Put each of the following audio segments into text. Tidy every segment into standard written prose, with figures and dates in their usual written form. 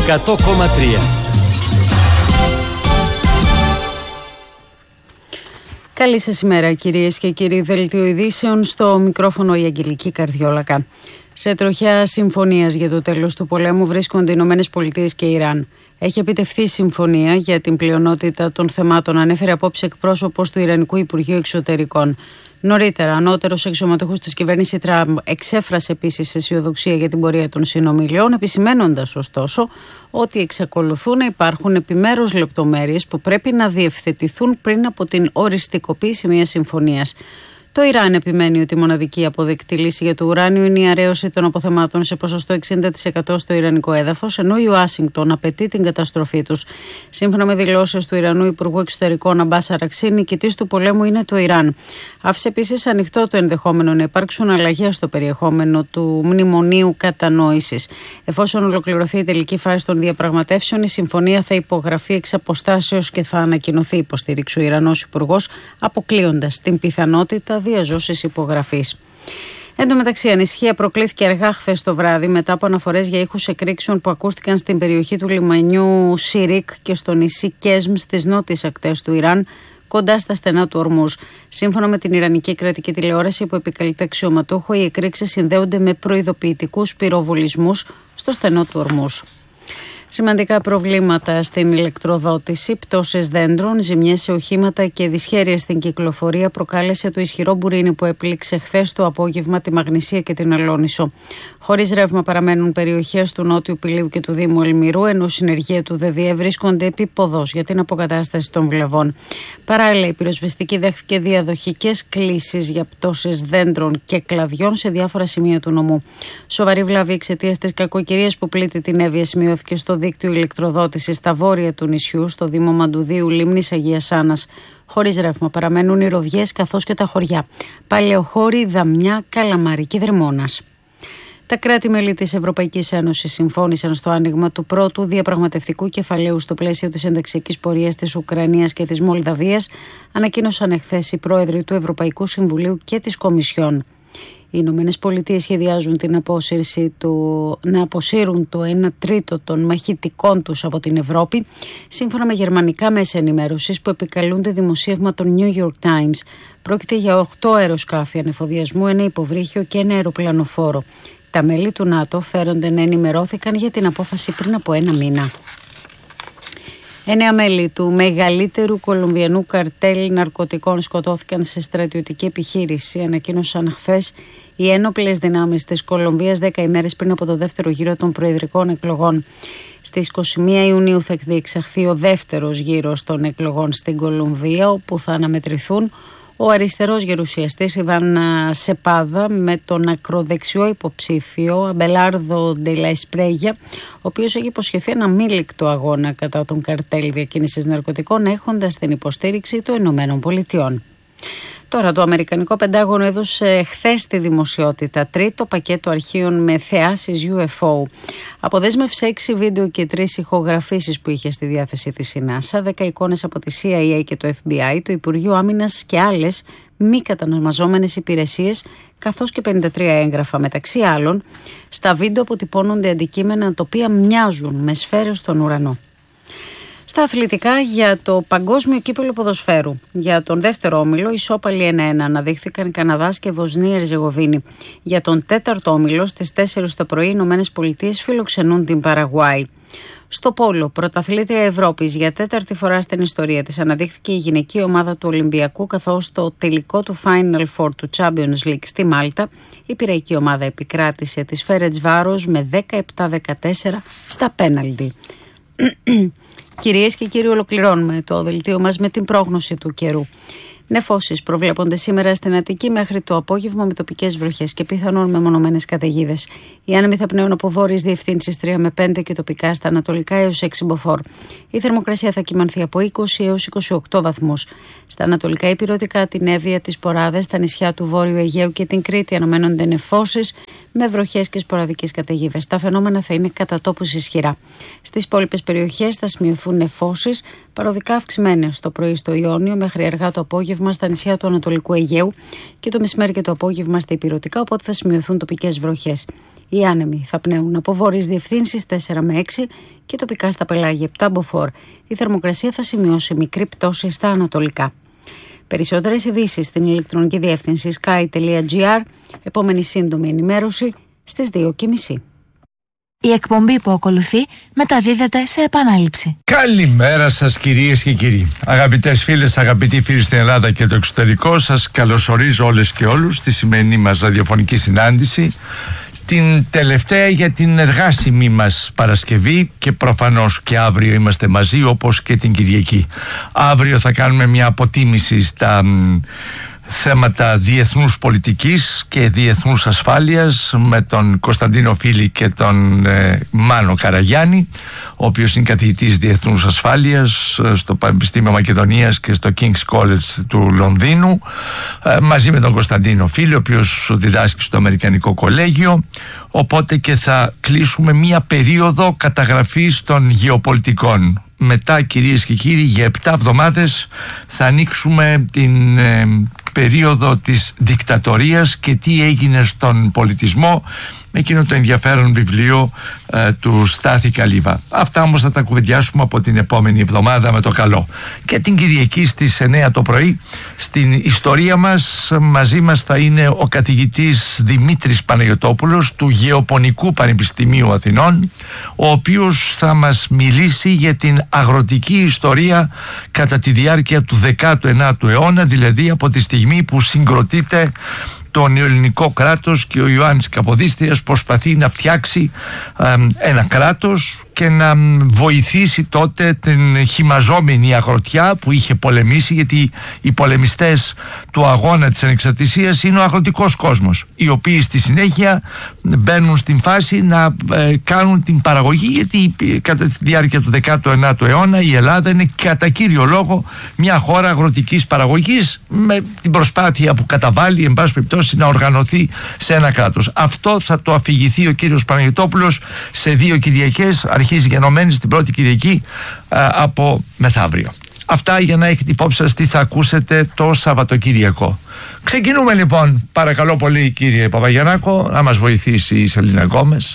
100,3. Καλή σας ημέρα κυρίες και κύριοι. Δελτίο ειδήσεων, στο μικρόφωνο η Αγγελική Καρδιόλακα. Σε τροχιά συμφωνίας για το τέλος του πολέμου βρίσκονται οι Ηνωμένες Πολιτείες και Ιράν. Έχει επιτευχθεί συμφωνία για την πλειονότητα των θεμάτων, ανέφερε απόψε εκπρόσωπος του Ιρανικού Υπουργείου Εξωτερικών. Νωρίτερα, ανώτερος αξιωματούχος της κυβέρνησης Τραμπ εξέφρασε επίσης αισιοδοξία για την πορεία των συνομιλιών, επισημαίνοντας ωστόσο ότι εξακολουθούν να υπάρχουν επιμέρους λεπτομέρειες που πρέπει να διευθετηθούν πριν από την οριστικοποίηση μιας συμφωνίας. Το Ιράν επιμένει ότι η μοναδική αποδεκτή λύση για το ουράνιο είναι η αραίωση των αποθεμάτων σε ποσοστό 60% στο ιρανικό έδαφος, ενώ η Ουάσιγκτον απαιτεί την καταστροφή τους. Σύμφωνα με δηλώσεις του Ιρανού Υπουργού Εξωτερικών Αμπάς Αραξί, νικητής του πολέμου είναι το Ιράν. Άφησε επίσης ανοιχτό το ενδεχόμενο να υπάρξουν αλλαγές στο περιεχόμενο του μνημονίου κατανόησης. Εφόσον ολοκληρωθεί η τελική φάση των διαπραγματεύσεων, η συμφωνία θα υπογραφεί εξ αποστάσεως και θα ανακοινωθεί, υποστήριξε ο Ιρανός Υπουργός, αποκλείοντας την πιθανότητα διαζώσης υπογραφής. Εν τω μεταξύ, ανησυχία προκλήθηκε αργά χθες το βράδυ μετά από αναφορές για ήχους εκρήξεων που ακούστηκαν στην περιοχή του λιμανιού Σιρίκ και στο νησί Κέσμ στις νότιες ακτές του Ιράν, κοντά στα στενά του Ορμούζ. Σύμφωνα με την Ιρανική κρατική τηλεόραση που επικαλείται αξιωματούχο, οι εκρήξεις συνδέονται με προειδοποιητικούς πυροβολισμούς στο στενό του Ορμούζ. Σημαντικά προβλήματα στην ηλεκτροδότηση, πτώσεις δέντρων, ζημιές σε οχήματα και δυσχέρειες στην κυκλοφορία προκάλεσε το ισχυρό μπουρίνι που έπληξε χθες το απόγευμα τη Μαγνησία και την Αλόνισο. Χωρίς ρεύμα παραμένουν περιοχές του Νότιου Πηλίου και του Δήμου Ελμυρού, ενώ συνεργεία του ΔΔΕ βρίσκονται επί ποδός για την αποκατάσταση των βλαβών. Παράλληλα, η πυροσβεστική δέχθηκε διαδοχικές κλήσεις για πτώσεις δέντρων και κλαδιών σε διάφορα σημεία του νομού. Σοβαρή βλάβη εξαιτίας της κακοκαιρίας που πλήττει την Εύβοια σημειώθηκε στο δίκτυο ηλεκτροδότησης στα βόρεια του νησιού, στο Δήμο Μαντουδίου Λίμνης Αγίας Άννας. Χωρίς ρεύμα παραμένουν οι Ροδιές καθώς και τα χωριά Παλαιοχώρη, Δαμιά, Καλαμάρη και Δρυμώνας. Τα κράτη-μέλη της Ευρωπαϊκής Ένωσης συμφώνησαν στο άνοιγμα του πρώτου διαπραγματευτικού κεφαλαίου στο πλαίσιο της ενταξιακής πορείας της Ουκρανίας και της Μολδαβίας, ανακοίνωσαν εχθές οι πρόεδροι του Ευρωπαϊκού Συμβουλίου και της Κομισιόν. Οι Ηνωμένες Πολιτείες σχεδιάζουν να αποσύρουν το 1 τρίτο των μαχητικών τους από την Ευρώπη, σύμφωνα με γερμανικά μέσα ενημέρωσης που επικαλούνται δημοσίευμα των New York Times. Πρόκειται για 8 αεροσκάφη ανεφοδιασμού, ένα υποβρύχιο και ένα αεροπλανοφόρο. Τα μέλη του ΝΑΤΟ φέρονται να ενημερώθηκαν για την απόφαση πριν από ένα μήνα. 9 μέλη του μεγαλύτερου κολομβιανού καρτέλ ναρκωτικών σκοτώθηκαν σε στρατιωτική επιχείρηση, ανακοίνωσαν χθες οι ένοπλες δυνάμεις της Κολομβίας 10 ημέρες πριν από το δεύτερο γύρο των προεδρικών εκλογών. Στις 21 Ιουνίου θα διεξαχθεί ο δεύτερος γύρος των εκλογών στην Κολομβία, όπου θα αναμετρηθούν ο αριστερός γερουσιαστής Ιβάν Σεπάδα με τον ακροδεξιό υποψήφιο Αμπελάρδο Ντελα Εσπρέγια, ο οποίος έχει υποσχεθεί ένα αμήλικτο αγώνα κατά των καρτέλ διακίνησης ναρκωτικών, έχοντας την υποστήριξη των Ηνωμένων Πολιτειών. Τώρα, το Αμερικανικό Πεντάγωνο έδωσε χθες στη δημοσιότητα τρίτο πακέτο αρχείων με θεάσεις UFO. Αποδέσμευσε 6 βίντεο και 3 ηχογραφήσεις που είχε στη διάθεση της η NASA, 10 εικόνες από τη CIA και το FBI, το Υπουργείο Άμυνας και άλλες μη κατανομαζόμενες υπηρεσίες, καθώς και 53 έγγραφα. Μεταξύ άλλων, στα βίντεο αποτυπώνονται αντικείμενα τα οποία μοιάζουν με σφαίρες στον ουρανό. Στα αθλητικά, για το Παγκόσμιο Κύπελλο Ποδοσφαίρου, για τον δεύτερο όμιλο, ισόπαλοι 1-1 αναδείχθηκαν Καναδάς και Βοσνία Ερζεγοβίνη. Για τον τέταρτο όμιλο, στις 4 το πρωί, οι Ηνωμένες Πολιτείες φιλοξενούν την Παραγουάη. Στο πόλο, πρωταθλήτρια Ευρώπης για τέταρτη φορά στην ιστορία της, αναδείχθηκε η γυναική ομάδα του Ολυμπιακού, καθώς στο τελικό του Final Four του Champions League στη Μάλτα, η πειραϊκή ομάδα επικράτησε της Φέρεντσβάρος με 17-14 στα πέναλτι. Κυρίες και κύριοι, ολοκληρώνουμε το δελτίο μας με την πρόγνωση του καιρού. Νεφώσεις προβλέπονται σήμερα στην Αττική μέχρι το απόγευμα με τοπικές βροχές και πιθανόν μεμονωμένες καταιγίδες. Οι άνεμοι θα πνέουν από βόρειες διευθύνσεις 3 με 5 και τοπικά στα ανατολικά έως 6 μποφόρ. Η θερμοκρασία θα κυμανθεί από 20 έως 28 βαθμούς. Στα ανατολικά υπηρετικά, την Εύβοια, τις Ποράδες, τα νησιά του Βόρειου Αιγαίου και την Κρήτη αναμένονται νεφώσεις με βροχές και σποραδικές καταιγίδες. Τα φαινόμενα θα είναι κατά τόπους ισχυρά. Στις υπόλοιπες περιοχές θα σημειωθούν νεφώσεις, Παροδικά αυξημένες το πρωί στο Ιόνιο, μέχρι αργά το απόγευμα στα νησιά του Ανατολικού Αιγαίου και το μεσημέρι και το απόγευμα στα Ηπειρωτικά, οπότε θα σημειωθούν τοπικές βροχές. Οι άνεμοι θα πνέουν από βόρειες διευθύνσεις 4 με 6 και τοπικά στα πελάγια 7 μποφόρ. Η θερμοκρασία θα σημειώσει μικρή πτώση στα ανατολικά. Περισσότερες ειδήσεις στην ηλεκτρονική διεύθυνση sky.gr. Επόμενη σύντομη ενημέρωση στις 2:30. Η εκπομπή που ακολουθεί μεταδίδεται σε επανάληψη. Καλημέρα σας κυρίες και κύριοι. Αγαπητές φίλες, αγαπητοί φίλοι στην Ελλάδα και το εξωτερικό, σας καλωσορίζω όλες και όλους στη σημερινή μας ραδιοφωνική συνάντηση, την τελευταία για την εργάσιμη μας Παρασκευή, και προφανώς και αύριο είμαστε μαζί, όπως και την Κυριακή. Αύριο θα κάνουμε μια αποτίμηση στα θέματα διεθνούς πολιτικής και διεθνούς ασφάλειας με τον Κωνσταντίνο Φίλη και τον Μάνο Καραγιάννη, ο οποίος είναι καθηγητής διεθνούς ασφάλειας στο Πανεπιστήμιο Μακεδονίας και στο King's College του Λονδίνου, μαζί με τον Κωνσταντίνο Φίλη, ο οποίος διδάσκει στο Αμερικανικό Κολέγιο. Οπότε και θα κλείσουμε μία περίοδο καταγραφής των γεωπολιτικών. Μετά, κυρίες και κύριοι, για 7 εβδομάδες θα ανοίξουμε την περίοδο της δικτατορίας και τι έγινε στον πολιτισμό, με εκείνο το ενδιαφέρον βιβλίο του Στάθη Καλύβα. Αυτά όμως θα τα κουβεντιάσουμε από την επόμενη εβδομάδα με το καλό. Και την Κυριακή στις 9 το πρωί στην ιστορία μας μαζί μας θα είναι ο καθηγητής Δημήτρης Παναγιωτόπουλος του Γεωπονικού Πανεπιστημίου Αθηνών, ο οποίος θα μας μιλήσει για την αγροτική ιστορία κατά τη διάρκεια του 19ου αιώνα, δηλαδή από τη στιγμή που συγκροτείται το νεοελληνικό κράτος και ο Ιωάννης Καποδίστριας προσπαθεί να φτιάξει ένα κράτος και να βοηθήσει τότε την χυμαζόμενη αγροτιά που είχε πολεμήσει, γιατί οι πολεμιστές του αγώνα της ανεξαρτησίας είναι ο αγροτικός κόσμος, οι οποίοι στη συνέχεια μπαίνουν στην φάση να κάνουν την παραγωγή, γιατί κατά τη διάρκεια του 19ου αιώνα η Ελλάδα είναι κατά κύριο λόγο μια χώρα αγροτικής παραγωγής, με την προσπάθεια που καταβάλει εν πάση περιπτώσει να οργανωθεί σε ένα κράτος. Αυτό θα το αφηγηθεί ο κύριος Παναγιωτόπουλος σε 2 Κυριακές, αρχίζει γενομένη την πρώτη Κυριακή από μεθαύριο. Αυτά για να έχετε υπόψη σας τι θα ακούσετε το Σαββατοκύριακο. Ξεκινούμε λοιπόν, παρακαλώ πολύ κύριε Παπαγιαννάκο, να μας βοηθήσει η Σελίνα Γκόμες.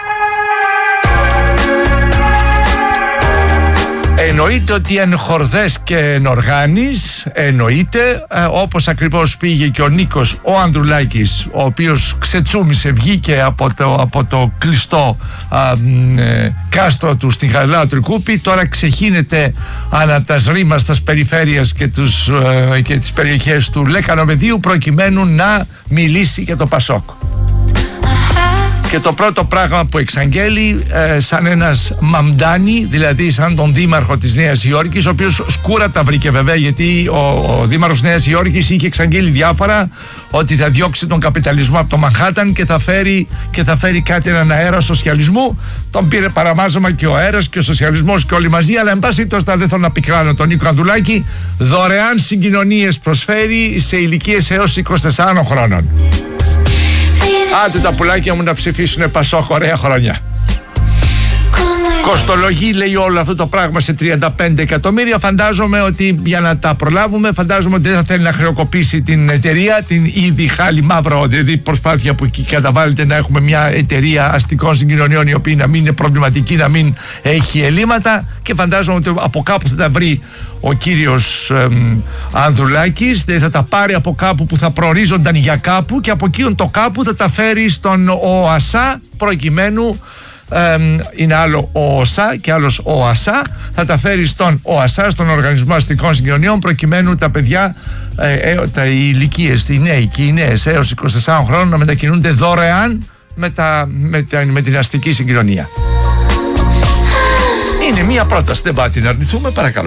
Εννοείται ότι εν χορδές και εν οργάνης, εννοείται, όπως ακριβώς πήγε και ο Νίκος ο Ανδρουλάκης, ο οποίος ξετσούμισε, βγήκε από το κλειστό κάστρο του στην Χαριλάου Τρικούπη, τώρα ξεχύνεται ανά τα σρήμαστας περιφέρειας και τις περιοχές του Λέκανο-Βεδίου, προκειμένου να μιλήσει για το Πασόκ. Και το πρώτο πράγμα που εξαγγέλει, σαν ένας Μαμντάνη, δηλαδή σαν τον δήμαρχο της Νέας Υόρκης, ο οποίος σκούρα τα βρήκε βέβαια, γιατί ο δήμαρχος Νέας Υόρκης είχε εξαγγέλει διάφορα, ότι θα διώξει τον καπιταλισμό από το Μανχάταν και θα φέρει κάτι, έναν αέρα σοσιαλισμού. Τον πήρε παραμάζωμα και ο αέρας και ο σοσιαλισμός και όλοι μαζί, αλλά εν πάση τώρα δεν θέλω να πικράνω τον Νίκο Ανδρουλάκη. Δωρεάν συγκοινωνίες προσφέρει σε ηλικίες έως 24 χρόνων. Άντε τα πουλάκια μου να ψηφίσουνε Πασόκ, ωραία χρόνια. Κοστολογεί, λέει, όλο αυτό το πράγμα σε 35 εκατομμύρια. Φαντάζομαι ότι για να τα προλάβουμε, φαντάζομαι ότι δεν θα θέλει να χρεοκοπήσει την εταιρεία, την ήδη χάλι μαύρο, δηλαδή προσπάθεια που καταβάλλεται να έχουμε μια εταιρεία αστικών συγκοινωνιών η οποία να μην είναι προβληματική, να μην έχει ελλείμματα, και φαντάζομαι ότι από κάπου θα τα βρει ο κύριος Ανδρουλάκης, δηλαδή θα τα πάρει από κάπου που θα προορίζονταν για κάπου, και από εκείνον το κάπου θα τα φέρει στον ΟΑΣΑ, προκειμένου είναι άλλο ο ΟΣΑ και άλλος ο ΟΑΣΑ, θα τα φέρει στον ΟΑΣΑ, στον Οργανισμό Αστικών Συγκοινωνιών, προκειμένου τα παιδιά, οι ηλικίες, οι νέοι και οι νέες έως 24 χρόνων να μετακινούνται δωρεάν με την αστική συγκοινωνία. Είναι μία πρόταση, δεν πάτε να αρνηθούμε, παρακαλώ.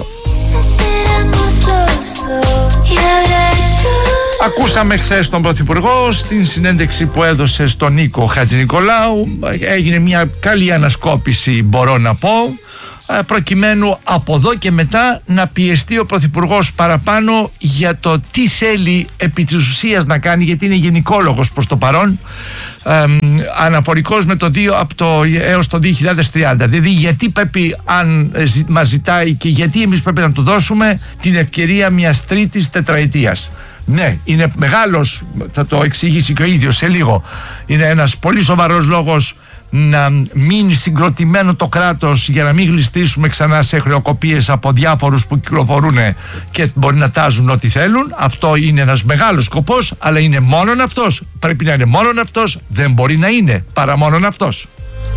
Ακούσαμε χθες τον Πρωθυπουργό στην συνέντευξη που έδωσε στον Νίκο Χατζηνικολάου. Έγινε μια καλή ανασκόπηση, μπορώ να πω, προκειμένου από εδώ και μετά να πιεστεί ο Πρωθυπουργός παραπάνω για το τι θέλει επί της ουσίας να κάνει, γιατί είναι γενικόλογος προς το παρόν, αναφορικός με το 2 έως το 2030. Δηλαδή γιατί πρέπει, αν μας ζητάει, και γιατί εμείς πρέπει να του δώσουμε την ευκαιρία μιας τρίτης τετραετίας. Ναι, είναι μεγάλος, θα το εξηγήσει και ο ίδιος σε λίγο, είναι ένας πολύ σοβαρός λόγος να μείνει συγκροτημένο το κράτος για να μην γλιστρήσουμε ξανά σε χρεοκοπίες από διάφορους που κυκλοφορούν και μπορεί να τάζουν ό,τι θέλουν. Αυτό είναι ένας μεγάλος σκοπός, αλλά είναι μόνον αυτός. Πρέπει να είναι μόνον αυτός, δεν μπορεί να είναι παρά μόνον αυτός.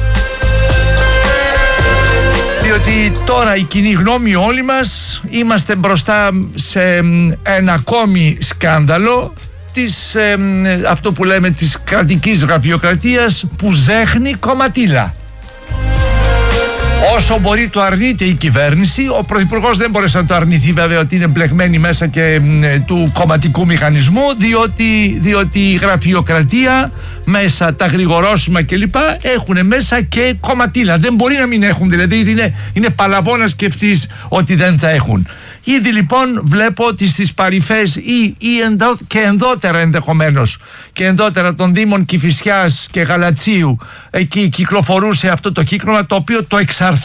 Διότι τώρα η κοινή γνώμη, όλοι μας είμαστε μπροστά σε ένα ακόμη σκάνδαλο αυτό που λέμε της κρατικής γραφειοκρατίας που ζέχνει κομματίλα. Όσο μπορεί το αρνείται η κυβέρνηση, ο Πρωθυπουργός δεν μπορέσει να το αρνηθεί βέβαια ότι είναι μπλεγμένη μέσα και του κομματικού μηχανισμού, διότι η γραφειοκρατία μέσα, τα γρηγορώσιμα κλπ έχουν μέσα και κομματίλα. Δεν μπορεί να μην έχουν, δηλαδή είναι παλαβό να σκεφτείς ότι δεν θα έχουν. Ήδη λοιπόν βλέπω ότι στις παρυφές και ενδότερα ενδεχομένως και ενδότερα των Δήμων Κηφισιάς και Γαλατσίου, εκεί κυκλοφορούσε αυτό το κύκλωμα, το οποίο το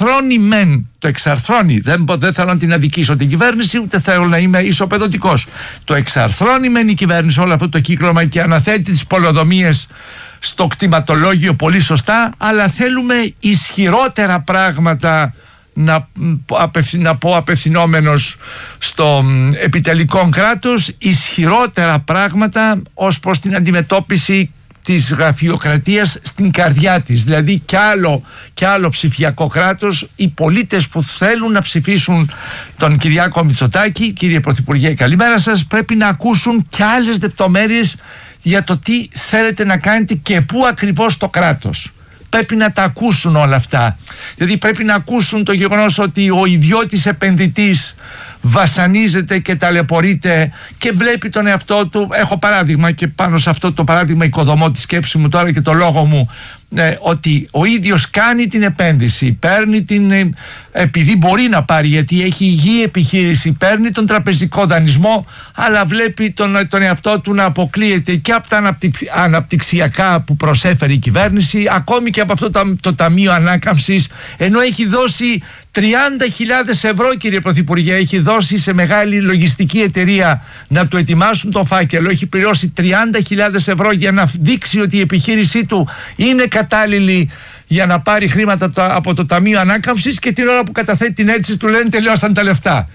εξαρθρώνει, δεν θέλω να την αδικήσω την κυβέρνηση, ούτε θέλω να είμαι ισοπεδωτικός. Το εξαρθρώνει μεν η κυβέρνηση όλο αυτό το κύκλωμα και αναθέτει τις πολεοδομίες στο κτηματολόγιο πολύ σωστά, αλλά θέλουμε ισχυρότερα πράγματα, να πω απευθυνόμενος στο επιτελικό κράτος, ισχυρότερα πράγματα ως προς την αντιμετώπιση της γραφειοκρατίας στην καρδιά της. Δηλαδή κι άλλο ψηφιακό κράτος. Οι πολίτες που θέλουν να ψηφίσουν τον Κυριάκο Μητσοτάκη, κύριε Πρωθυπουργέ, καλημέρα σας, πρέπει να ακούσουν κι άλλες λεπτομέρειες για το τι θέλετε να κάνετε και πού ακριβώς το κράτος. Πρέπει να τα ακούσουν όλα αυτά. Δηλαδή πρέπει να ακούσουν το γεγονός ότι ο ιδιώτης επενδυτής βασανίζεται και ταλαιπωρείται και βλέπει τον εαυτό του. Έχω παράδειγμα και πάνω σε αυτό το παράδειγμα οικοδομώ τη σκέψη μου τώρα και το λόγο μου, ότι ο ίδιος κάνει την επένδυση, παίρνει επειδή μπορεί να πάρει, γιατί έχει υγιή επιχείρηση, παίρνει τον τραπεζικό δανεισμό, αλλά βλέπει τον εαυτό του να αποκλείεται και από τα αναπτυξιακά που προσέφερε η κυβέρνηση, ακόμη και από αυτό το Ταμείο Ανάκαμψης, ενώ έχει δώσει 30.000 ευρώ, κύριε Πρωθυπουργέ, έχει δώσει σε μεγάλη λογιστική εταιρεία να του ετοιμάσουν το φάκελο, έχει πληρώσει 30.000 ευρώ για να δείξει ότι η επιχείρησή του είναι κατάλληλη για να πάρει χρήματα από το Ταμείο Ανάκαμψης, και την ώρα που καταθέτει την αίτηση του λένε τελειώσαν τα λεφτά.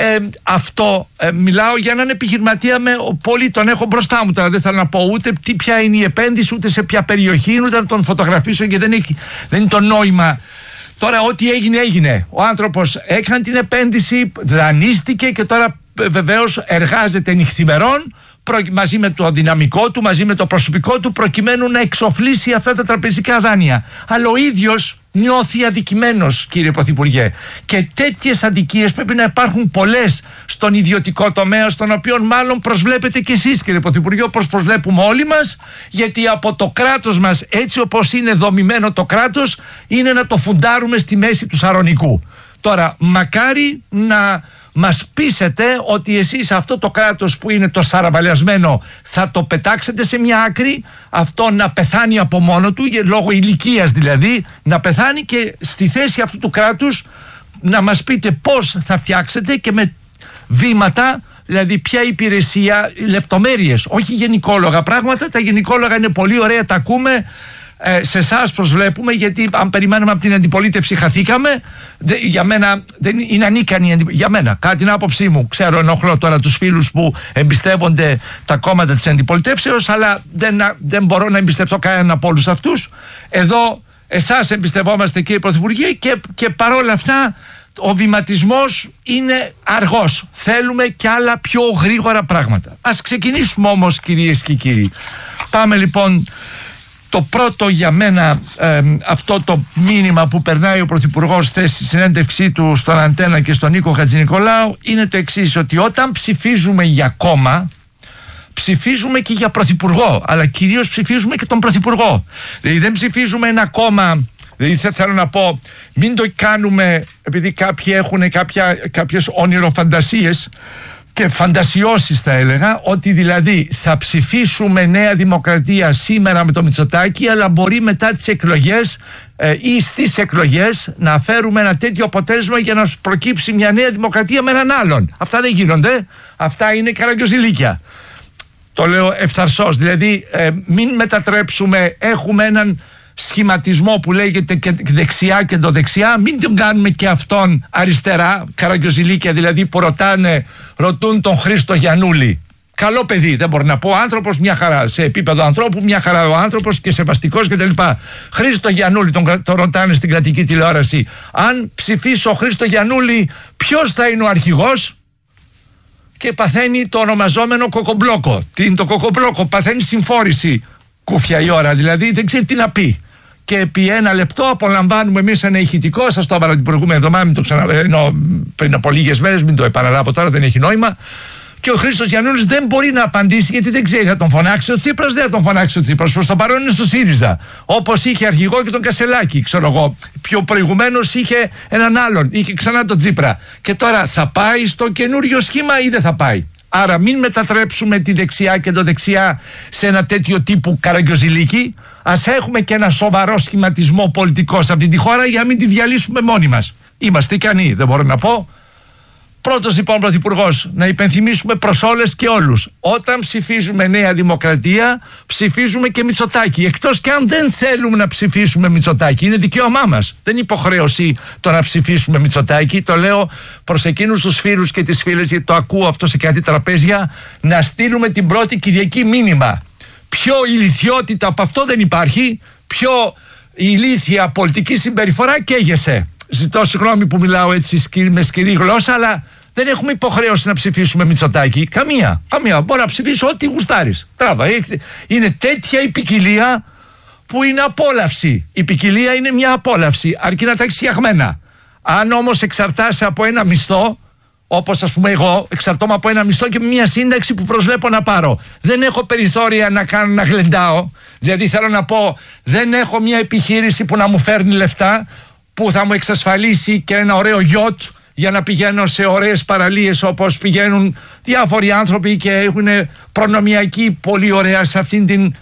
Μιλάω για έναν επιχειρηματία πολύ τον έχω μπροστά μου τώρα, δεν θέλω να πω ούτε ποια είναι η επένδυση, ούτε σε ποια περιοχή, ούτε να τον φωτογραφίσω, και δεν είναι το νόημα. Τώρα ό,τι έγινε. Ο άνθρωπος έκανε την επένδυση, δανείστηκε και τώρα βεβαίως εργάζεται νυχθημερών μαζί με το δυναμικό του, μαζί με το προσωπικό του, προκειμένου να εξοφλήσει αυτά τα τραπεζικά δάνεια. Αλλά ο ίδιος νιώθει αδικημένος, κύριε Πρωθυπουργέ. Και τέτοιες αδικίες πρέπει να υπάρχουν πολλές στον ιδιωτικό τομέα, στον οποίο μάλλον προσβλέπετε κι εσείς, κύριε Πρωθυπουργέ, όπως προσβλέπουμε όλοι μας, γιατί από το κράτος μας, έτσι όπως είναι δομημένο το κράτος, είναι να το φουντάρουμε στη μέση του Σαρονικού. Τώρα, μακάρι να μας πείσετε ότι εσείς αυτό το κράτος που είναι το σαραβαλιασμένο θα το πετάξετε σε μια άκρη, αυτό να πεθάνει από μόνο του, λόγω ηλικίας δηλαδή, να πεθάνει, και στη θέση αυτού του κράτους να μας πείτε πώς θα φτιάξετε και με βήματα, δηλαδή ποια υπηρεσία, λεπτομέρειες, όχι γενικόλογα πράγματα. Τα γενικόλογα είναι πολύ ωραία, τα ακούμε. Σε εσάς προσβλέπουμε, γιατί αν περιμένουμε από την αντιπολίτευση χαθήκαμε. Για μένα δεν είναι ανίκανη για μένα, κατά την άποψή μου. Ξέρω, ενοχλώ τώρα τους φίλους που εμπιστεύονται τα κόμματα της αντιπολιτεύσεως, αλλά δεν μπορώ να εμπιστευτώ κανέναν από όλους αυτούς. Εδώ εσάς εμπιστευόμαστε, κύριε Πρωθυπουργέ, και παρόλα αυτά ο βηματισμός είναι αργός. Θέλουμε και άλλα πιο γρήγορα πράγματα. Ας ξεκινήσουμε όμως, κυρίες και κύριοι. Πάμε λοιπόν. Το πρώτο για μένα, αυτό το μήνυμα που περνάει ο Πρωθυπουργός στη συνέντευξή του στον Αντένα και στον Νίκο Χατζηνικολάου είναι το εξής, ότι όταν ψηφίζουμε για κόμμα, ψηφίζουμε και για πρωθυπουργό, αλλά κυρίως ψηφίζουμε και τον πρωθυπουργό. Δηλαδή δεν ψηφίζουμε ένα κόμμα, Δηλαδή θέλω να πω, μην το κάνουμε επειδή κάποιοι έχουν κάποιες όνειροφαντασίες και φαντασιώσεις, θα έλεγα, ότι δηλαδή θα ψηφίσουμε Νέα Δημοκρατία σήμερα με το Μητσοτάκη, αλλά μπορεί μετά τις εκλογές ή στις εκλογές να φέρουμε ένα τέτοιο αποτέλεσμα για να προκύψει μια Νέα Δημοκρατία με έναν άλλον. Αυτά δεν γίνονται. Αυτά είναι καραγκιόζηλίκια. Το λέω ευθαρσώς. Δηλαδή μην μετατρέψουμε, έχουμε έναν σχηματισμό που λέγεται και δεξιά και δεξιά, μην τον κάνουμε και αυτόν αριστερά, καραγκιόζηλίκια δηλαδή, που ρωτούν τον Χρήστο Γιαννούλη. Καλό παιδί, δεν μπορεί να πω, άνθρωπος μια χαρά, σε επίπεδο ανθρώπου μια χαρά ο άνθρωπος και σεβαστικός κτλ. Χρήστο Γιαννούλη τον ρωτάνε στην κρατική τηλεόραση, αν ψηφίσω Χρήστο Γιαννούλη ποιος θα είναι ο αρχηγός, και παθαίνει το ονομαζόμενο κοκομπλόκο. Τι είναι το κοκομπλόκο? Παθαίνει συμφόρηση κούφια η ώρα, δηλαδή δεν ξέρει τι να πει. Και επί ένα λεπτό απολαμβάνουμε εμείς ένα ηχητικό. Σας το έβαλα την προηγούμενη εβδομάδα, μην το πριν από λίγες μέρες, μην το επαναλάβω τώρα, δεν έχει νόημα. Και ο Χρήστος Γιαννούλης δεν μπορεί να απαντήσει, γιατί δεν ξέρει, θα τον φωνάξει ο Τσίπρας, δεν θα τον φωνάξει ο Τσίπρας. Προς το παρόν είναι στο ΣΥΡΙΖΑ. Όπως είχε αρχηγό και τον Κασελάκη, ξέρω εγώ. Πιο προηγουμένως είχε έναν άλλον, είχε ξανά τον Τσίπρα. Και τώρα θα πάει στο καινούριο σχήμα ή δεν θα πάει? Άρα μην μετατρέψουμε τη δεξιά και το δεξιά σε ένα τέτοιο τύπου καραγκιόζηλίκι. Ας έχουμε και ένα σοβαρό σχηματισμό πολιτικό σε αυτή τη χώρα για να μην τη διαλύσουμε μόνοι μας. Είμαστε ικανοί, δεν μπορώ να πω. Πρώτος λοιπόν πρωθυπουργός, να υπενθυμίσουμε προς όλες και όλους, όταν ψηφίζουμε Νέα Δημοκρατία, ψηφίζουμε και Μητσοτάκη. Εκτός και αν δεν θέλουμε να ψηφίσουμε Μητσοτάκη, είναι δικαίωμά μας. Δεν είναι υποχρέωση το να ψηφίσουμε Μητσοτάκη. Το λέω προς εκείνους τους φίλους και τις φίλες, γιατί το ακούω αυτό σε κάτι τραπέζια, να στείλουμε την πρώτη Κυριακή μήνυμα. Πιο ηλιθιότητα από αυτό δεν υπάρχει, πιο ηλίθια πολιτική συμπεριφορά καίγεσαι. Ζητώ συγγνώμη που μιλάω έτσι με σκληρή γλώσσα, αλλά δεν έχουμε υποχρέωση να ψηφίσουμε Μητσοτάκη. Καμία. Μπορεί να ψηφίσω ό,τι γουστάρεις. Τράβα. Είναι τέτοια η ποικιλία που είναι απόλαυση. Η ποικιλία είναι μια απόλαυση, αρκεί να τα έχεις φτιαγμένα. Αν όμως εξαρτάσαι από ένα μισθό, όπως ας πούμε εγώ, εξαρτώμαι από ένα μισθό και με μια σύνταξη που προσβλέπω να πάρω. Δεν έχω περιθώρια να γλεντάω. Δηλαδή θέλω να πω, δεν έχω μια επιχείρηση που να μου φέρνει λεφτά, που θα μου εξασφαλίσει και ένα ωραίο γιότ για να πηγαίνω σε ωραίες παραλίες όπως πηγαίνουν διάφοροι άνθρωποι και έχουν προνομιακή πολύ ωραία σε αυτήν την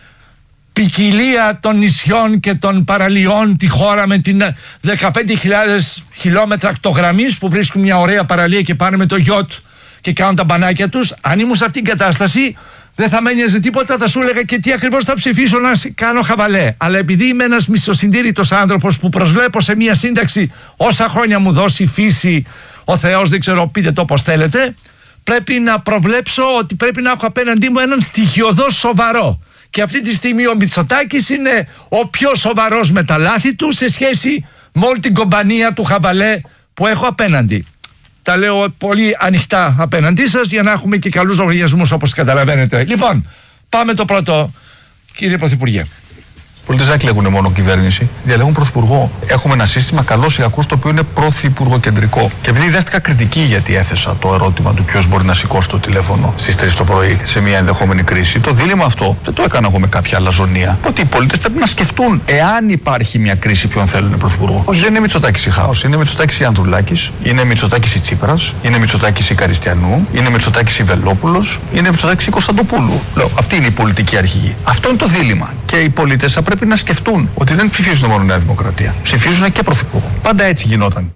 ποικιλία των νησιών και των παραλιών, τη χώρα με την 15.000 χιλιόμετρα ακτογραμμής που βρίσκουν μια ωραία παραλία και πάνε με το γιότ και κάνουν τα μπανάκια τους. Αν ήμουν σε αυτήν την κατάσταση, δεν θα με ένοιαζε τίποτα, θα σου έλεγα και τι ακριβώς θα ψηφίσω να κάνω χαβαλέ. Αλλά επειδή είμαι ένας μισοσυντήρητος άνθρωπος που προσβλέπω σε μια σύνταξη όσα χρόνια μου δώσει φύση, ο Θεός, δεν ξέρω, πείτε το όπως θέλετε, πρέπει να προβλέψω ότι πρέπει να έχω απέναντί μου έναν στοιχειωδό σοβαρό. Και αυτή τη στιγμή ο Μητσοτάκης είναι ο πιο σοβαρός με τα λάθη του σε σχέση με όλη την κομπανία του χαβαλέ που έχω απέναντι. Τα λέω πολύ ανοιχτά απέναντί σας για να έχουμε και καλούς λογαριασμούς, όπως καταλαβαίνετε. Λοιπόν, πάμε το πρώτο, κύριε Πρωθυπουργέ. Οι πολίτες δεν εκλέγουν μόνο κυβέρνηση, διαλέγουν πρωθυπουργό. Έχουμε ένα σύστημα καλώς ή κακώς το οποίο είναι πρωθυπουργοκεντρικό. Και επειδή δέχτηκα κριτική γιατί έθεσα το ερώτημα του ποιος μπορεί να σηκώσει το τηλέφωνο στις 3 το πρωί σε μια ενδεχόμενη κρίση, το δίλημμα αυτό δεν το έκανα εγώ με κάποια αλαζονία. Ότι οι πολίτες πρέπει να σκεφτούν εάν υπάρχει μια κρίση ποιον θέλουν πρωθυπουργό. Όχι, δεν είναι Μητσοτάκης η Χάος, είναι Μητσοτάκης η Ανδρουλάκης, είναι Μητσοτάκης η Τσίπρας, είναι Μητσοτάκης η Καριστιανού, είναι Μητσοτάκης η Βελόπουλος, είναι Μητσοτάκης η Κωνσταντοπούλου. Λέω, αυτή είναι η πολιτική αρχηγή. Αυτό είναι το δίλημμα. Και οι πολίτες θα πρέπει να σκεφτούν ότι δεν ψηφίζουν μόνο Νέα Δημοκρατία. Ψηφίζουν και πρωθυπουργό. Πάντα έτσι γινόταν.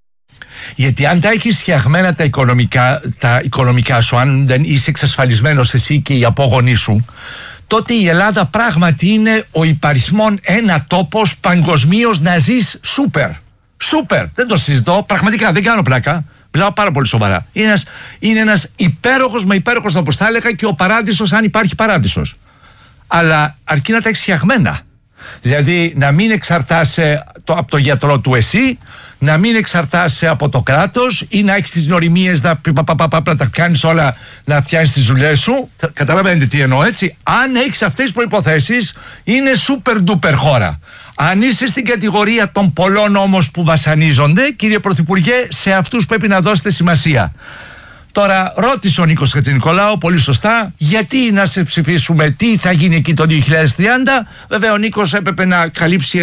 Γιατί αν τα έχεις φτιαγμένα τα οικονομικά σου, αν δεν είσαι εξασφαλισμένος εσύ και οι απόγονοί σου, τότε η Ελλάδα πράγματι είναι ο υπαριθμόν ένα τόπος παγκοσμίως να ζεις σούπερ. Δεν το συζητώ, πραγματικά δεν κάνω πλάκα. Μιλάω πάρα πολύ σοβαρά. Είναι ένας υπέροχος, μα υπέροχος όπως θα έλεγα, και ο παράδεισος, αν υπάρχει παράδεισος. Αλλά αρκεί να τα έχεις φτιαγμένα. Δηλαδή να μην εξαρτάσαι από το γιατρό του εσύ, να μην εξαρτάσαι από το κράτος ή να έχεις τις νοημίες να τα κάνεις όλα, να φτιάχνεις τις δουλειές σου. Καταλαβαίνετε τι εννοώ, έτσι. Αν έχεις αυτές τις προϋποθέσεις, είναι super duper χώρα. Αν είσαι στην κατηγορία των πολλών όμως που βασανίζονται, κύριε Πρωθυπουργέ, σε αυτούς πρέπει να δώσετε σημασία. Τώρα ρώτησε ο Νίκος Χατζηνικολάου πολύ σωστά γιατί να σε ψηφίσουμε, τι θα γίνει εκεί το 2030. Βέβαια ο Νίκος έπρεπε να καλύψει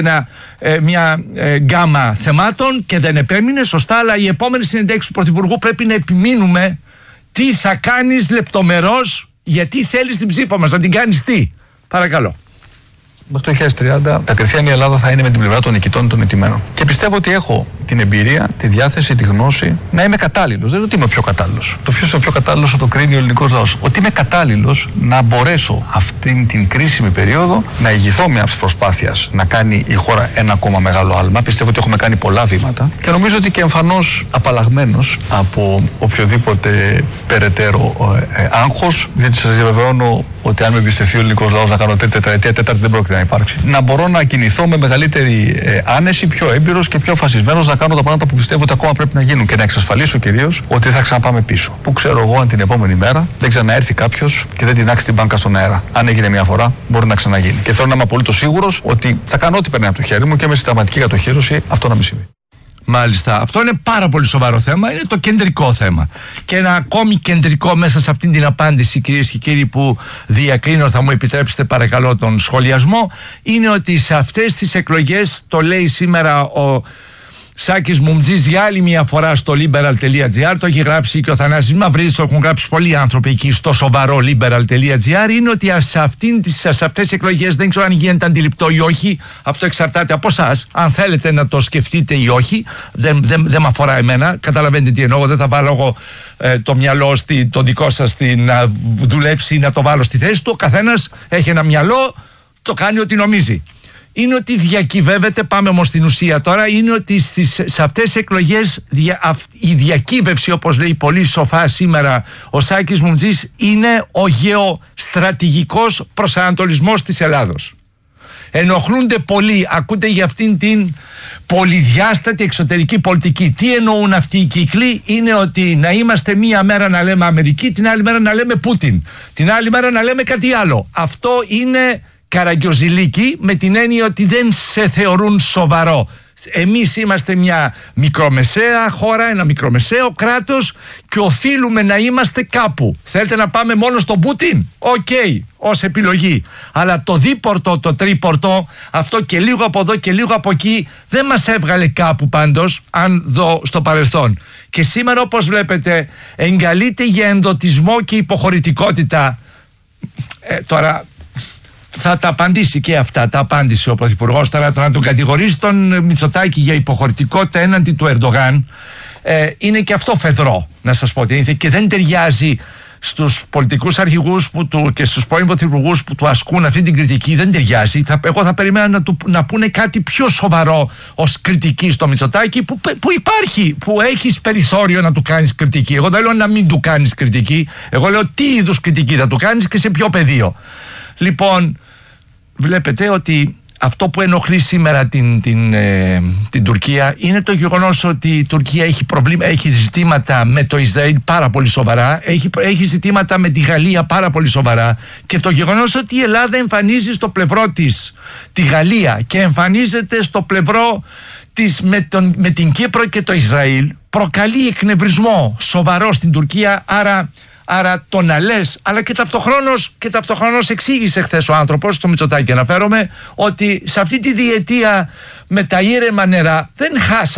μια γκάμα θεμάτων και δεν επέμεινε σωστά, αλλά η επόμενη συνέντευξη του Πρωθυπουργού πρέπει να επιμείνουμε τι θα κάνεις λεπτομερώς, γιατί θέλεις την ψήφα μας, να την κάνεις τι. Παρακαλώ. Μέχρι το 2030 κατευθείαν η Ελλάδα θα είναι με την πλευρά των νικητών των νικημένων. Και πιστεύω ότι έχω την εμπειρία, τη διάθεση, τη γνώση να είμαι κατάλληλος. Δεν είναι ότι είμαι ο πιο κατάλληλος. Το ποιος είναι ο πιο κατάλληλος θα το κρίνει ο ελληνικός λαός. Ότι είμαι κατάλληλος να μπορέσω αυτήν την κρίσιμη περίοδο να ηγηθώ μια προσπάθεια να κάνει η χώρα ένα ακόμα μεγάλο άλμα. Πιστεύω ότι έχουμε κάνει πολλά βήματα και νομίζω ότι και εμφανώς απαλλαγμένος από οποιοδήποτε περαιτέρω άγχος. Γιατί σας διαβεβαιώνω ότι αν με εμπιστευτεί ο ελληνικός λαός να κάνω τρίτη τετραετία, τέταρτη δεν πρόκειται να υπάρξει. Να μπορώ να κινηθώ με μεγαλύτερη άνεση, πιο έμπειρος και πιο φασισμένος να κάνω τα πράγματα που πιστεύω ότι ακόμα πρέπει να γίνουν και να εξασφαλίσω κυρίως ότι θα ξαναπάμε πίσω. Που ξέρω εγώ αν την επόμενη μέρα δεν ξαναέρθει κάποιος και δεν τεινάξει την μπάνκα στον αέρα. Αν έγινε μια φορά, μπορεί να ξαναγίνει. Και θέλω να είμαι απολύτως σίγουρος ότι θα κάνω ό,τι περνάει από το χέρι μου και με συνταγματική κατοχήρωση αυτό να μην συμβεί. Μάλιστα. Αυτό είναι πάρα πολύ σοβαρό θέμα. Είναι το κεντρικό θέμα. Και ένα ακόμη κεντρικό μέσα σε αυτήν την απάντηση, κυρίες και κύριοι, που διακρίνω, θα μου επιτρέψετε παρακαλώ τον σχολιασμό, είναι ότι σε αυτές τις εκλογές, το λέει σήμερα ο Σάκης Μουμτζής για άλλη μια φορά στο liberal.gr, το έχει γράψει και ο Θανάσης Μαυρίδης, το έχουν γράψει πολλοί άνθρωποι εκεί στο σοβαρό liberal.gr, είναι ότι σε αυτές τις εκλογές δεν ξέρω αν γίνεται αντιληπτό ή όχι, αυτό εξαρτάται από εσάς, αν θέλετε να το σκεφτείτε ή όχι, δεν με αφορά εμένα, καταλαβαίνετε τι εννοώ, δεν θα βάλω εγώ το μυαλό το δικό σας να δουλέψει ή να το βάλω στη θέση του, ο καθένας έχει ένα μυαλό, το κάνει ό,τι νομίζει. Είναι ότι διακυβεύεται, πάμε όμως στην ουσία τώρα, είναι ότι σε αυτές τις εκλογές η διακύβευση, όπως λέει πολύ σοφά σήμερα ο Σάκης Μουμτζής, είναι ο γεωστρατηγικός προσανατολισμός της Ελλάδος. Ενοχλούνται πολύ, ακούτε για αυτήν την πολυδιάστατη εξωτερική πολιτική. Τι εννοούν αυτοί οι κύκλοι? Είναι ότι να είμαστε μία μέρα να λέμε Αμερική, την άλλη μέρα να λέμε Πούτιν, την άλλη μέρα να λέμε κάτι άλλο. Αυτό είναι καραγκιοζηλίκι, με την έννοια ότι δεν σε θεωρούν σοβαρό. Εμείς είμαστε μια μικρομεσαία χώρα, ένα μικρομεσαίο κράτος και οφείλουμε να είμαστε κάπου. Θέλετε να πάμε μόνο στον Πούτιν? Οκ, ως επιλογή. Αλλά το δίπορτο, το τρίπορτο, αυτό και λίγο από εδώ και λίγο από εκεί, δεν μας έβγαλε κάπου πάντως, αν δω στο παρελθόν. Και σήμερα, όπως βλέπετε, εγκαλείται για ενδοτισμό και υποχωρητικότητα. Τώρα θα τα απαντήσει και αυτά, τα απάντησε ο Πρωθυπουργός. Τώρα να τον κατηγορήσει τον Μητσοτάκη για υποχωρητικότητα έναντι του Ερντογάν είναι και αυτό φεδρό, να σας πω. Και δεν ταιριάζει στους πολιτικούς αρχηγούς και στους πρώην πρωθυπουργούς που του ασκούν αυτή την κριτική, δεν ταιριάζει. Εγώ θα περιμένα να πούνε κάτι πιο σοβαρό ως κριτική στο Μητσοτάκη που υπάρχει, που έχεις περιθώριο να του κάνεις κριτική. Εγώ δεν λέω να μην του κάνεις κριτική, εγώ λέω τι είδους κριτική θα του κάνεις και σε ποιο πεδίο. Λοιπόν, βλέπετε ότι αυτό που ενοχλεί σήμερα την Τουρκία είναι το γεγονός ότι η Τουρκία έχει ζητήματα με το Ισραήλ πάρα πολύ σοβαρά, έχει ζητήματα με τη Γαλλία πάρα πολύ σοβαρά, και το γεγονός ότι η Ελλάδα εμφανίζει στο πλευρό της τη Γαλλία και εμφανίζεται στο πλευρό της με την Κύπρο και το Ισραήλ προκαλεί εκνευρισμό σοβαρό στην Τουρκία. Άρα το να λες, αλλά και ταυτοχρόνως εξήγησε χθες ο άνθρωπος, στο Μητσοτάκη αναφέρομαι, ότι σε αυτή τη διετία με τα ήρεμα νερά δεν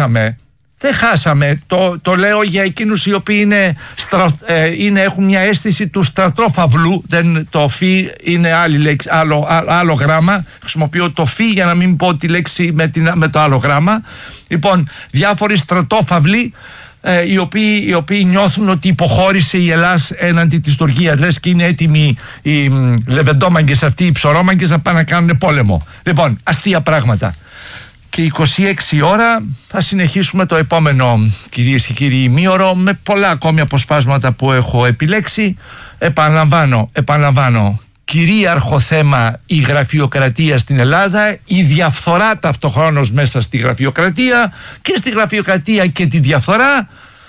χάσαμε. Το λέω για εκείνους οι οποίοι έχουν μια αίσθηση του στρατόφαυλου. Το φι είναι άλλη λέξη, άλλο γράμμα. Χρησιμοποιώ το φι για να μην πω τη λέξη με το άλλο γράμμα. Λοιπόν, διάφοροι στρατόφαυλοι οι οποίοι νιώθουν ότι υποχώρησε η Ελλάδα έναντι της Τουρκίας, λες και είναι έτοιμοι οι λεβεντόμαγκες αυτοί, οι ψωρόμαγκες να πάνε να κάνουν πόλεμο. Λοιπόν, αστεία πράγματα. Και 26 ώρα θα συνεχίσουμε το επόμενο, κυρίες και κύριοι, ημίωρο, με πολλά ακόμη αποσπάσματα που έχω επιλέξει. Επαναλαμβάνω, κυρίαρχο θέμα η γραφειοκρατία στην Ελλάδα, η διαφθορά ταυτοχρόνως μέσα στη γραφειοκρατία, και στη γραφειοκρατία και τη διαφθορά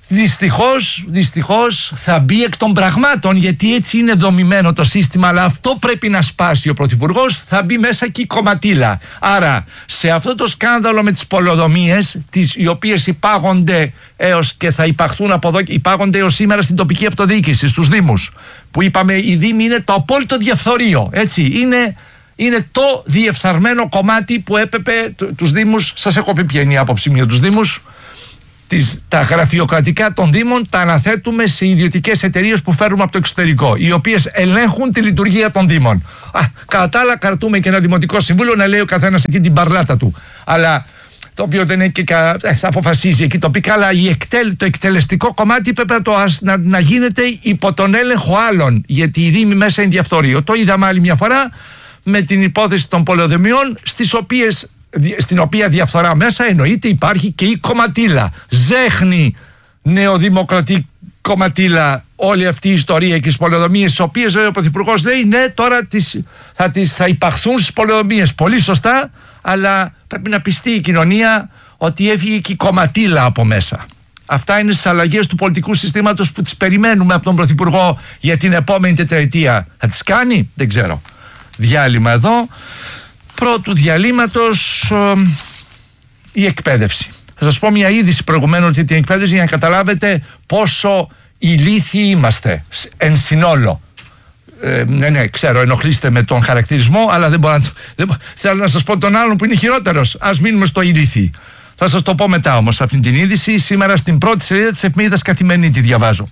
Δυστυχώς θα μπει εκ των πραγμάτων, γιατί έτσι είναι δομημένο το σύστημα, αλλά αυτό πρέπει να σπάσει ο Πρωθυπουργός, θα μπει μέσα και η κομματίλα. Άρα σε αυτό το σκάνδαλο με τις πολεοδομίες, οι οποίες υπάγονται έως και θα υπαχθούν από εδώ, υπάγονται έως σήμερα στην τοπική αυτοδιοίκηση, στους Δήμους, που είπαμε οι Δήμοι είναι το απόλυτο διαφθορείο, έτσι, είναι το διεφθαρμένο κομμάτι που έπρεπε τους Δήμους, σας έχω πει ποια είναι η άποψη μου για τους Δήμους. Τα γραφειοκρατικά των Δήμων τα αναθέτουμε σε ιδιωτικές εταιρείες που φέρουμε από το εξωτερικό, οι οποίες ελέγχουν τη λειτουργία των Δήμων. Κατά τα άλλα, κρατούμε και ένα Δημοτικό Συμβούλιο να λέει ο καθένας εκεί την παρλάτα του. Αλλά το οποίο δεν είναι και θα αποφασίζει εκεί τοπικά, αλλά το εκτελεστικό κομμάτι πρέπει να γίνεται υπό τον έλεγχο άλλων, γιατί οι Δήμοι μέσα είναι διαφθορείο. Το είδαμε άλλη μια φορά με την υπόθεση των πολεοδομιών, στην οποία διαφθορά μέσα εννοείται υπάρχει και η κομματίλα. Ζέχνη νεοδημοκρατική κομματίλα όλη αυτή η ιστορία και τις πολεοδομίες, τις οποίες ο Πρωθυπουργός λέει ναι, τώρα θα υπαχθούν στις πολεοδομίες. Πολύ σωστά, αλλά πρέπει να πιστεί η κοινωνία ότι έφυγε και η κομματίλα από μέσα. Αυτά είναι στις αλλαγές του πολιτικού συστήματος που τις περιμένουμε από τον Πρωθυπουργό για την επόμενη τετραετία. Θα τις κάνει? Δεν ξέρω. Διάλειμμα εδώ. Πρώτου διαλύματος η εκπαίδευση. Θα σας πω μια είδηση προηγουμένως για την εκπαίδευση για να καταλάβετε πόσο ηλίθιοι είμαστε εν συνόλο. Ναι, ξέρω, ενοχλείστε με τον χαρακτηρισμό, αλλά δεν μπορώ θέλω να σας πω τον άλλον που είναι χειρότερος. Ας μείνουμε στο ηλίθιοι. Θα σας το πω μετά όμως αυτήν την είδηση. Σήμερα στην πρώτη σελίδα της εφημερίδας Καθημερινή τη διαβάζω.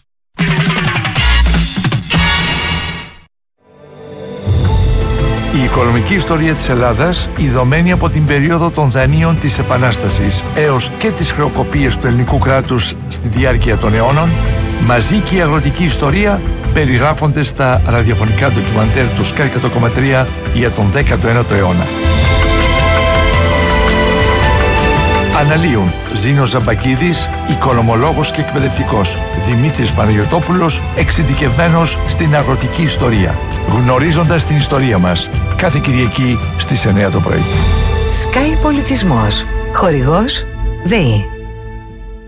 Η οικονομική ιστορία της Ελλάδας, ειδωμένη από την περίοδο των δανείων της Επανάστασης έως και τις χρεοκοπίες του ελληνικού κράτους στη διάρκεια των αιώνων, μαζί και η αγροτική ιστορία περιγράφονται στα ραδιοφωνικά ντοκιμαντέρ του Sky 100,3 για τον 19ο αιώνα. Αναλύουν Ζήνος Ζαμπακίδης, οικονομολόγος και εκπαιδευτικός, Δημήτρης Παναγιωτόπουλος, εξειδικευμένος στην αγροτική ιστορία. Γνωρίζοντας την ιστορία μας, κάθε Κυριακή στις 9 το πρωί. Sky Πολιτισμός. Χορηγός ΔΕΗ.